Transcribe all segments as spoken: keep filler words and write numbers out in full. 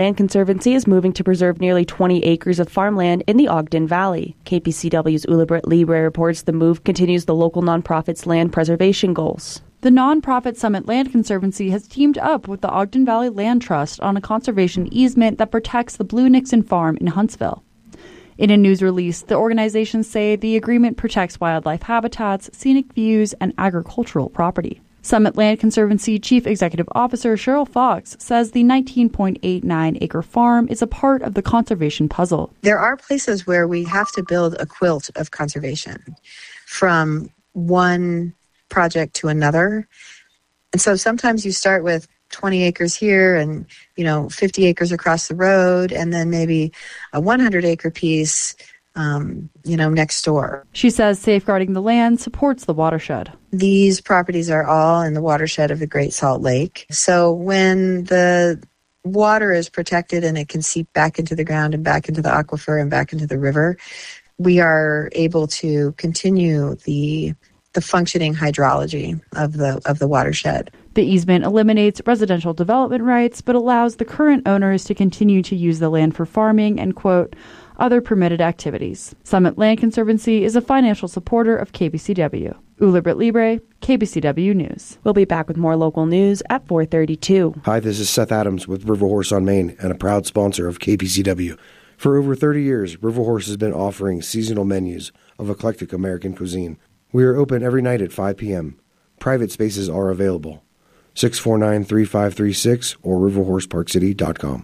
Land Conservancy is moving to preserve nearly twenty acres of farmland in the Ogden Valley. K P C W's Ulibrit Libre reports the move continues the local nonprofit's land preservation goals. The nonprofit Summit Land Conservancy has teamed up with the Ogden Valley Land Trust on a conservation easement that protects the Blue Nixon Farm in Huntsville. In a news release, the organizations say the agreement protects wildlife habitats, scenic views, and agricultural property. Summit Land Conservancy Chief Executive Officer Cheryl Fox says the nineteen point eight nine acre farm is a part of the conservation puzzle. There are places where we have to build a quilt of conservation from one project to another. And so sometimes you start with twenty acres here and, you know, fifty acres across the road, and then maybe a one hundred acre piece Um, you know, next door. She says safeguarding the land supports the watershed. These properties are all in the watershed of the Great Salt Lake. So when the water is protected and it can seep back into the ground and back into the aquifer and back into the river, we are able to continue the the functioning hydrology of the of the watershed. The easement eliminates residential development rights, but allows the current owners to continue to use the land for farming and, quote, other permitted activities. Summit Land Conservancy is a financial supporter of K B C W. Ulibrit Libre, K B C W News. We'll be back with more local news at four thirty-two. Hi, this is Seth Adams with River Horse on Main and a proud sponsor of K B C W. For over thirty years, River Horse has been offering seasonal menus of eclectic American cuisine. We are open every night at five p.m. Private spaces are available. six four nine, three five three six or river horse park city dot com.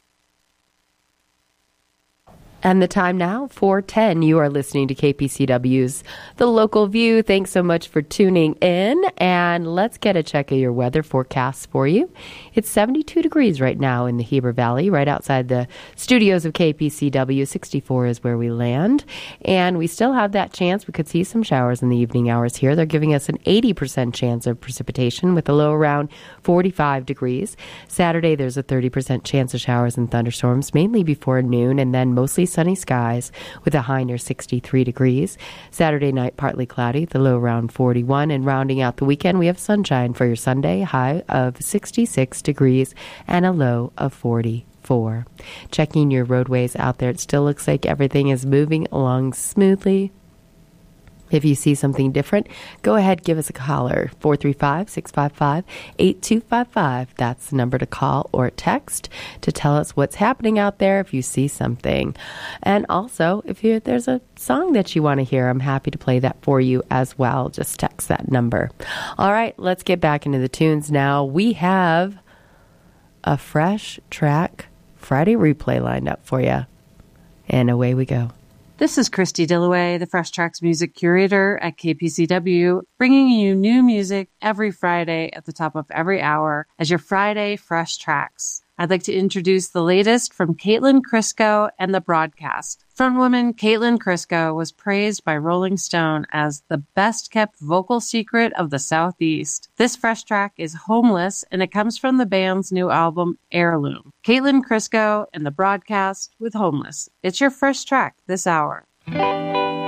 And the time now, four ten. You are listening to K P C W's The Local View. Thanks so much for tuning in. And let's get a check of your weather forecasts for you. It's seventy-two degrees right now in the Heber Valley, right outside the studios of K P C W. sixty-four is where we land. And we still have that chance. We could see some showers in the evening hours here. They're giving us an eighty percent chance of precipitation with a low around forty-five degrees. Saturday, there's a thirty percent chance of showers and thunderstorms, mainly before noon, and then mostly sunny skies with a high near sixty-three degrees. Saturday night, partly cloudy, the low around forty-one. And rounding out the weekend, we have sunshine for your Sunday, high of sixty-six degrees and a low of forty-four. Checking your roadways out there, it still looks like everything is moving along smoothly. If you see something different, go ahead, give us a caller, four three five, six five five, eight two five five. That's the number to call or text to tell us what's happening out there if you see something. And also, if you, there's a song that you want to hear, I'm happy to play that for you as well. Just text that number. All right, let's get back into the tunes now. We have a Fresh Track Friday replay lined up for you. And away we go. This is Christy Dillaway, the Fresh Tracks music curator at K P C W, bringing you new music every Friday at the top of every hour as your Friday Fresh Tracks. I'd like to introduce the latest from Caitlin Crisco and The Broadcast. Frontwoman Caitlin Crisco was praised by Rolling Stone as the best-kept vocal secret of the Southeast. This fresh track is Homeless, and it comes from the band's new album, Heirloom. Caitlin Crisco and The Broadcast with Homeless. It's your first track this hour.